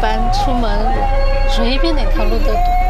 班出门，随便哪条路都堵。